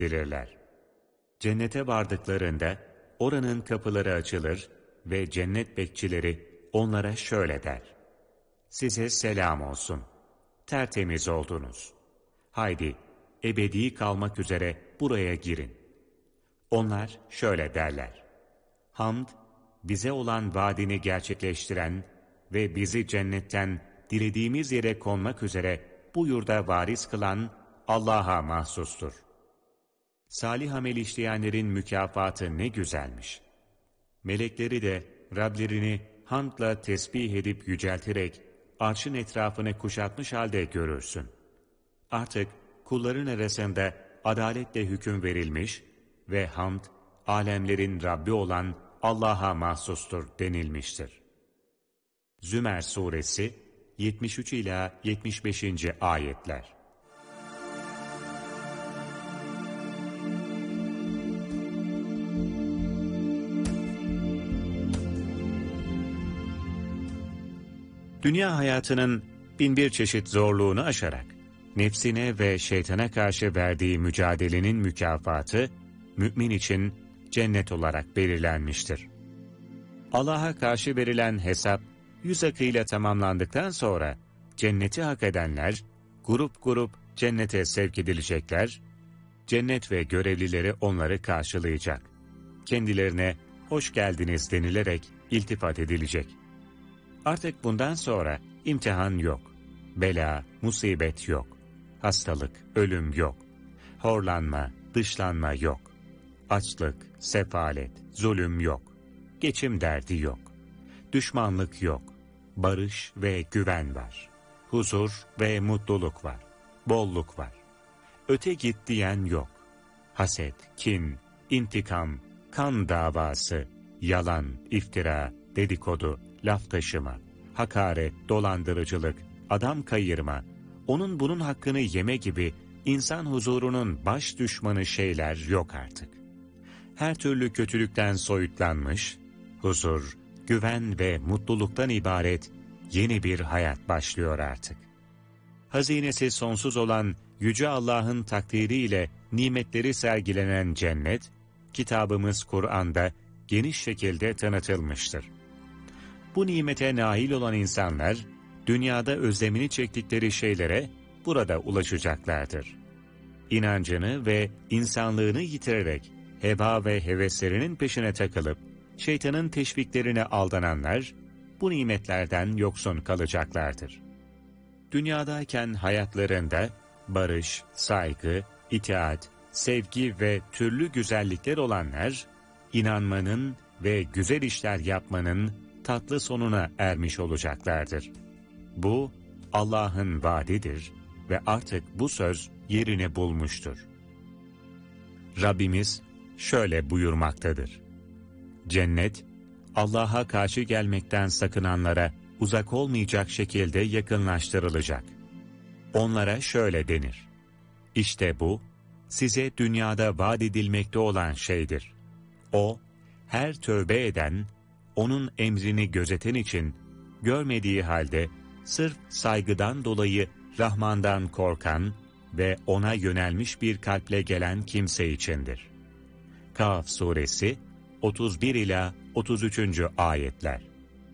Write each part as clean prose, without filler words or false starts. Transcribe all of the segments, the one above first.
bilirler. Cennete vardıklarında oranın kapıları açılır ve cennet bekçileri onlara şöyle der: Size selam olsun. Tertemiz oldunuz. Haydi ebedi kalmak üzere buraya girin. Onlar şöyle derler: Hamd, bize olan vaadini gerçekleştiren ve bizi cennetten dilediğimiz yere konmak üzere bu yurda varis kılan Allah'a mahsustur. Salih amel işleyenlerin mükafatı ne güzelmiş. Melekleri de Rablerini hamdla tesbih edip yücelterek arşın etrafını kuşatmış halde görürsün. Artık kulların arasında adaletle hüküm verilmiş ve hamd, alemlerin Rabbi olan Allah'a mahsustur denilmiştir. Zümer Suresi 73 ila 75. ayetler. Dünya hayatının binbir çeşit zorluğunu aşarak nefsine ve şeytana karşı verdiği mücadelenin mükafatı mümin için cennet olarak belirlenmiştir. Allah'a karşı verilen hesap yüz akıyla tamamlandıktan sonra cenneti hak edenler grup grup cennete sevk edilecekler, cennet ve görevlileri onları karşılayacak. Kendilerine hoş geldiniz denilerek iltifat edilecek. Artık bundan sonra imtihan yok, bela, musibet yok, hastalık, ölüm yok, horlanma, dışlanma yok, açlık, sefalet, zulüm yok, geçim derdi yok, düşmanlık yok, barış ve güven var, huzur ve mutluluk var, bolluk var, öte git diyen yok, haset, kin, intikam, kan davası, yalan, iftira, dedikodu, laf taşıma, hakaret, dolandırıcılık, adam kayırma, onun bunun hakkını yeme gibi insan huzurunun baş düşmanı şeyler yok artık. Her türlü kötülükten soyutlanmış, huzur, güven ve mutluluktan ibaret yeni bir hayat başlıyor artık. Hazinesi sonsuz olan Yüce Allah'ın takdiriyle nimetleri sergilenen cennet, kitabımız Kur'an'da geniş şekilde tanıtılmıştır. Bu nimete nail olan insanlar, dünyada özlemini çektikleri şeylere burada ulaşacaklardır. İnancını ve insanlığını yitirerek heva ve heveslerinin peşine takılıp şeytanın teşviklerine aldananlar bu nimetlerden yoksun kalacaklardır. Dünyadayken hayatlarında barış, saygı, itaat, sevgi ve türlü güzellikler olanlar, inanmanın ve güzel işler yapmanın tatlı sonuna ermiş olacaklardır. Bu Allah'ın vaadidir ve artık bu söz yerini bulmuştur. Rabbimiz şöyle buyurmaktadır: Cennet, Allah'a karşı gelmekten sakınanlara uzak olmayacak şekilde yakınlaştırılacak. Onlara şöyle denir: İşte bu, size dünyada vaat edilmekte olan şeydir. O, her tövbe eden, onun emrini gözeten için, görmediği halde, sırf saygıdan dolayı Rahman'dan korkan ve ona yönelmiş bir kalple gelen kimse içindir. Kaf Suresi 31 ila 33. ayetler.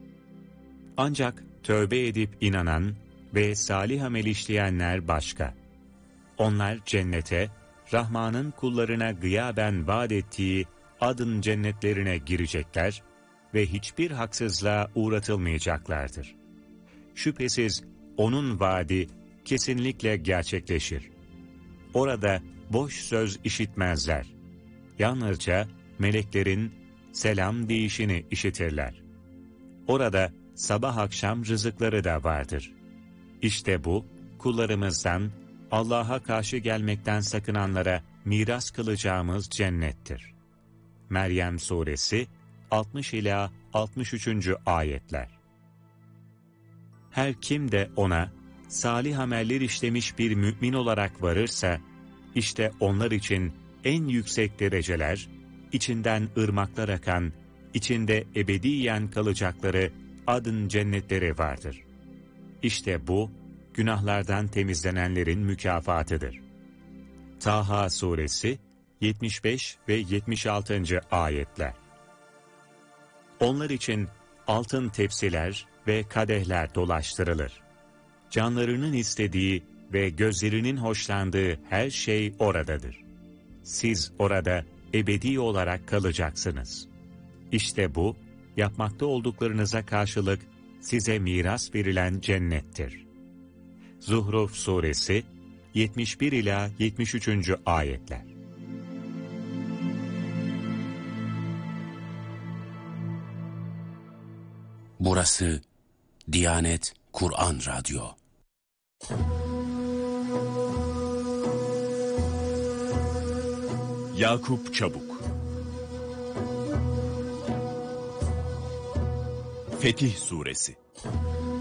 Ancak tövbe edip inanan ve salih amel işleyenler başka. Onlar cennete, Rahman'ın kullarına gıyaben vaat ettiği adın cennetlerine girecekler ve hiçbir haksızlığa uğratılmayacaklardır. Şüphesiz onun vaadi kesinlikle gerçekleşir. Orada boş söz işitmezler. Yalnızca meleklerin selam deyişini işitirler. Orada sabah akşam rızıkları da vardır. İşte bu, kullarımızdan Allah'a karşı gelmekten sakınanlara miras kılacağımız cennettir. Meryem Suresi 60 ila 63. ayetler. Her kim de ona salih ameller işlemiş bir mümin olarak varırsa, işte onlar için en yüksek dereceler, içinden ırmaklar akan, içinde ebediyen kalacakları adın cennetleri vardır. İşte bu, günahlardan temizlenenlerin mükafatıdır. Taha Suresi 75 ve 76. ayetler. Onlar için altın tepsiler ve kadehler dolaştırılır. Canlarının istediği ve gözlerinin hoşlandığı her şey oradadır. Siz orada ebedi olarak kalacaksınız. İşte bu, yapmakta olduklarınıza karşılık size miras verilen cennettir. Zuhruf Suresi 71 ila 73. ayetler. Burası Diyanet Kur'an Radyo. Yakup Çabuk. Fetih Suresi.